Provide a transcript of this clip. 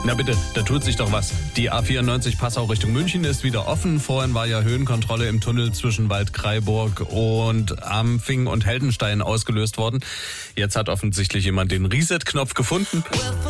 Na bitte, da tut sich doch was. Die A94 Passau Richtung München ist wieder offen. Vorhin war ja Höhenkontrolle im Tunnel zwischen Waldkraiburg und Ampfing und Heldenstein ausgelöst worden. Jetzt hat offensichtlich jemand den Reset-Knopf gefunden.